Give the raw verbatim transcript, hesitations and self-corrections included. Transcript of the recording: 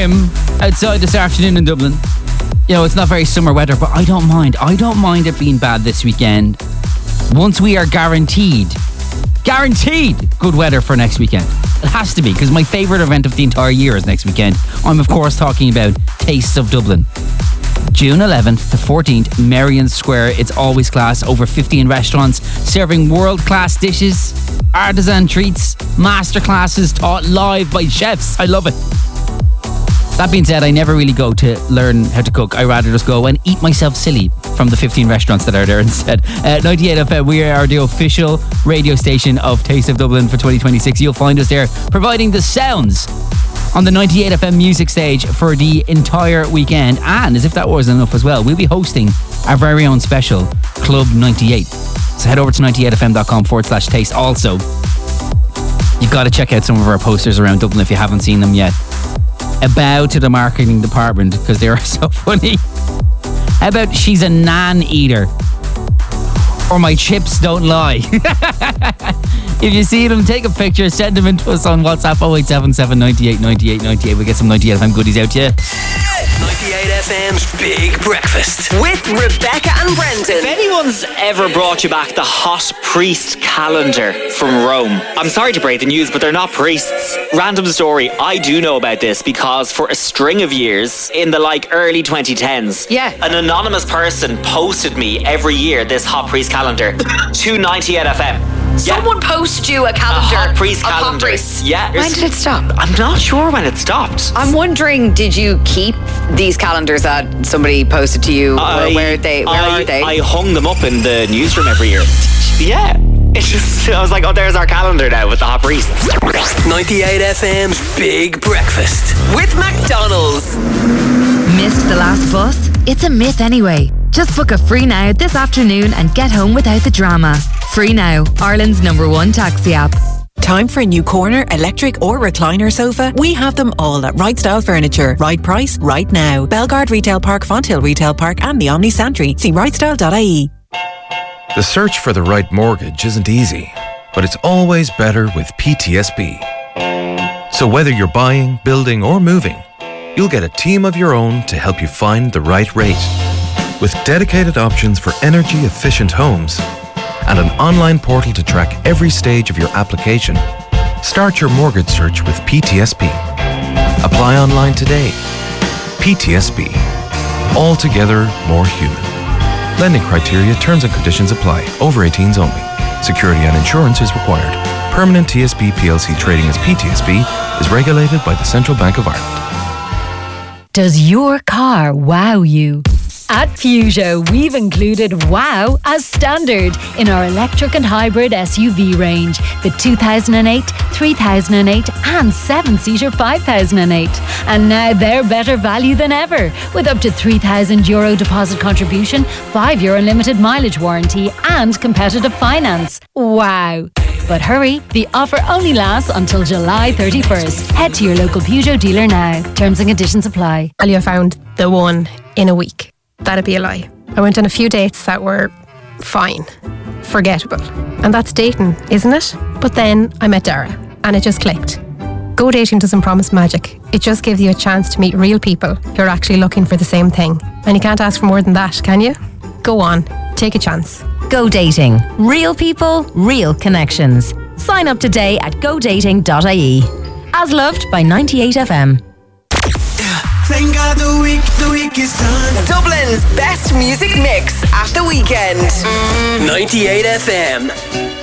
grim outside this afternoon in Dublin. You know, it's not very summer weather, but I don't mind. I don't mind it being bad this weekend. Once we are guaranteed, guaranteed good weather for next weekend. It has to be, because my favourite event of the entire year is next weekend. I'm, of course, talking about Tastes of Dublin. June eleventh to fourteenth, Merrion Square. It's always class. Over fifteen restaurants serving world-class dishes, artisan treats, masterclasses taught live by chefs. I love it. That being said, I never really go to learn how to cook. I rather just go and eat myself silly from the fifteen restaurants that are there instead. Uh, ninety-eight F M, we are the official radio station of Taste of Dublin for twenty twenty-six. You'll find us there providing the sounds on the ninety-eight F M music stage for the entire weekend. And as if that wasn't enough as well, we'll be hosting our very own special, Club ninety-eight. So head over to ninety-eight f m dot com forward slash taste. Also, you've got to check out some of our posters around Dublin if you haven't seen them yet. A bow to the marketing department because they are so funny. How about she's a nan eater? Or my chips don't lie. If you see them, take a picture, send them in to us on WhatsApp oh eight seven seven, ninety-eight, ninety-eight, ninety-eight. We'll get some ninety-eight F M goodies out to you. ninety-eight F M's Big Breakfast with Rebecca and Brendan. If anyone's ever brought you back the hot priest calendar from Rome, I'm sorry to break the news, but they're not priests. Random story, I do know about this because for a string of years, in the like early twenty tens, yeah, an anonymous person posted me every year this hot priest calendar to ninety-eight F M. Someone yeah. posted you a calendar. A hot priest of calendar. Hot priests. Yeah. When did it stop? I'm not sure when it stopped. I'm wondering, did you keep these calendars that somebody posted to you? I, or where they? Where I, are they? I hung them up in the newsroom every year. Yeah. It just, I was like, oh, there's our calendar now with the hot priests. ninety-eight F M's Big Breakfast with McDonald's. Missed the last bus? It's a myth anyway. Just book a Free Now this afternoon and get home without the drama. Free Now, Ireland's number one taxi app. Time for a new corner, electric or recliner sofa? We have them all at Right Style Furniture. Right price, right now. Belgard Retail Park, Fonthill Retail Park and the Omni Santry. See right style dot I E. The search for the right mortgage isn't easy, but it's always better with P T S B. So whether you're buying, building or moving, you'll get a team of your own to help you find the right rate. With dedicated options for energy-efficient homes and an online portal to track every stage of your application, start your mortgage search with P T S B. Apply online today. P T S B. Altogether more human. Lending criteria, terms and conditions apply. Over eighteens only. Security and insurance is required. Permanent T S B P L C trading as P T S B is regulated by the Central Bank of Ireland. Does your car wow you? At Peugeot, we've included wow as standard in our electric and hybrid S U V range. The two thousand eight, three thousand eight and seven-seater five thousand eight. And now they're better value than ever, with up to three thousand euro deposit contribution, five year unlimited mileage warranty and competitive finance. Wow! But hurry, the offer only lasts until July thirty-first. Head to your local Peugeot dealer now. Terms and conditions apply. Well, you found the one in a week. That'd be a lie. I went on a few dates that were fine, forgettable. And that's dating, isn't it? But then I met Dara and it just clicked. Go dating doesn't promise magic. It just gives you a chance to meet real people who are actually looking for the same thing. And you can't ask for more than that, can you? Go on, take a chance. Go dating. Real people, real connections. Sign up today at go dating dot I E. As loved by ninety-eight F M. Thank God the week, the week is done. Dublin's best music mix at the weekend. ninety-eight F M.